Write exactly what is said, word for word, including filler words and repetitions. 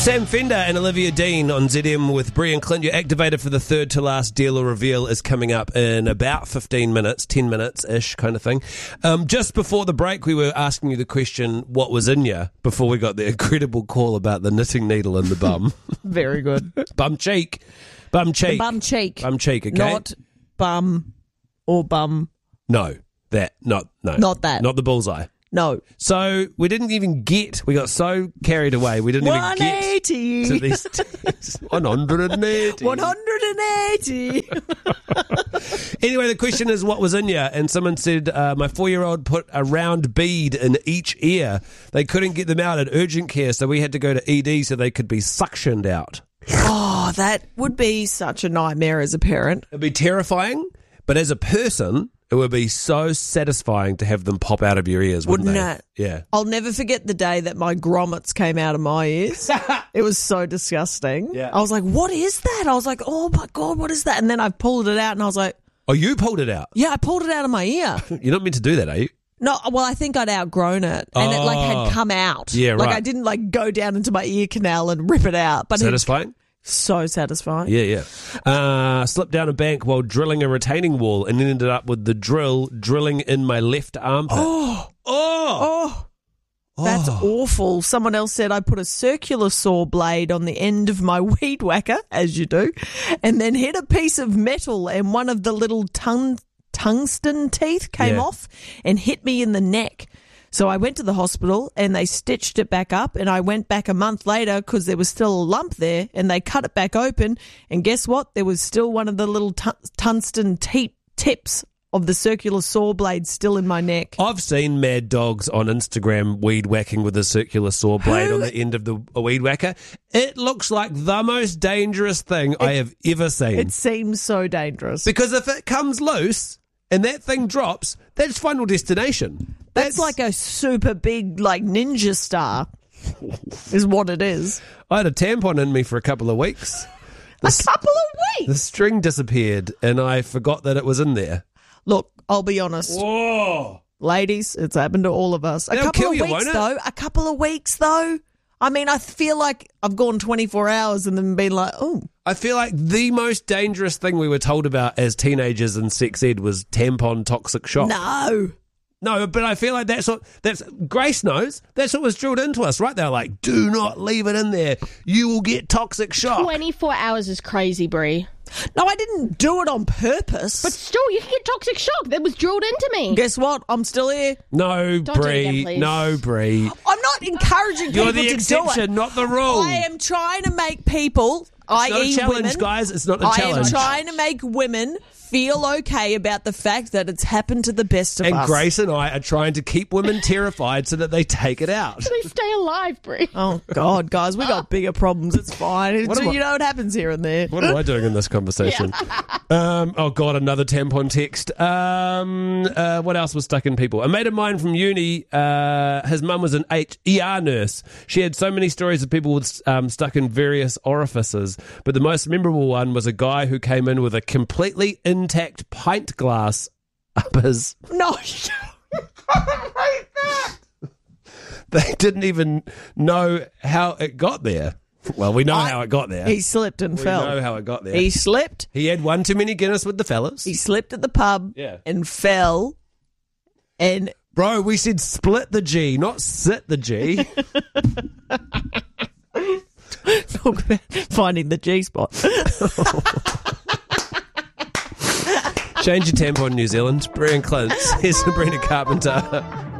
Sam Fender and Olivia Dean on Z M with Brie and Clint. Your activator for the third to last deal or reveal is coming up in about fifteen minutes, ten minutes-ish kind of thing. Um, just before the break, we were asking you the question, what was in you, before we got the incredible call about the knitting needle in the bum. Very good. Bum cheek. Bum cheek. The bum cheek. Bum cheek, okay? Not bum or bum. No, that. Not, no. Not that. Not the bullseye. No. So we didn't even get, we got so carried away, we didn't even one get eighty to these tests. one hundred eighty. one hundred eighty. Anyway, the question is, what was in you? And someone said, uh, my four-year-old put a round bead in each ear. They couldn't get them out at urgent care, so we had to go to E D so they could be suctioned out. Oh, that would be such a nightmare as a parent. It'd be terrifying, but as a person, it would be so satisfying to have them pop out of your ears, wouldn't, Wouldn't they? it? Yeah. I'll never forget the day that my grommets came out of my ears. It was so disgusting. Yeah. I was like, what is that? I was like, oh my God, what is that? And then I pulled it out and I was like, Oh, you pulled it out? yeah, I pulled it out of my ear. You're not meant to do that, are you? No, well, I think I'd outgrown it, and it like Oh. had come out. Yeah, Like right. I didn't like go down into my ear canal and rip it out, but it, Satisfying? so satisfying. Yeah, yeah. Uh, slipped down a bank while drilling a retaining wall and ended up with the drill drilling in my left armpit. Oh, Oh! oh, that's Oh. awful. Someone else said I put a circular saw blade on the end of my weed whacker, as you do, and then hit a piece of metal, and one of the little tung- tungsten teeth came Yeah. off and hit me in the neck. So I went to the hospital and they stitched it back up, and I went back a month later because there was still a lump there, and they cut it back open, and guess what? There was still one of the little tu- tungsten te- tips of the circular saw blade still in my neck. I've seen mad dogs on Instagram weed whacking with a circular saw blade Who- on the end of the a weed whacker. It looks like the most dangerous thing I have ever seen. It seems so dangerous. Because if it comes loose and that thing drops, that's Final Destination. That's like a super big, like, ninja star, is what it is. I had a tampon in me for a couple of weeks. A couple of The weeks. string disappeared and I forgot that it was in there. Look, I'll be honest. Whoa! Ladies, it's happened to all of us. A It'll couple kill of you, weeks, won't it? though. A couple of weeks, though. I mean, I feel like I've gone twenty-four hours and then been like, oh. I feel like the most dangerous thing we were told about as teenagers in sex ed was tampon toxic shock. No. No, but I feel like that's what that's Grace knows. That's what was drilled into us, right? They're like, do not leave it in there. You will get toxic shock. twenty-four hours is crazy, Brie. No, I didn't do it on purpose. But still, you can get toxic shock. That was drilled into me. guess what? I'm still here. No, Don't do it Brie. again, please. No, Brie. I'm not encouraging You're people the to do exception, it. not the rule. I am trying to make people, It's not that a is challenge, women, guys. It's not a I challenge. am trying to make women feel okay about the fact that it's happened to the best of And us. Grace and I are trying to keep women terrified so that they take it out. They stay alive, Brie. Oh, God, guys, we got bigger problems. It's fine. What It's, am I- you know what happens here and there. What am I doing in this conversation? Um, oh, God, another tampon text. Um, uh, what else was stuck in people? A mate of mine from uni, uh, his mum was an H- E R nurse. She had so many stories of people with, um, stuck in various orifices, but the most memorable one was a guy who came in with a completely intact pint glass up his... No. They didn't even know how it got there. Well, we know I- how it got there. He slipped and we fell. know how it got there. He slipped. He had one too many Guinness with the fellas. He slipped at the pub Yeah. and fell. And Bro, we said split the G, not sit the G. talk about finding the G spot. Change your tampon, New Zealand. Brian Clint. Here's Sabrina Carpenter.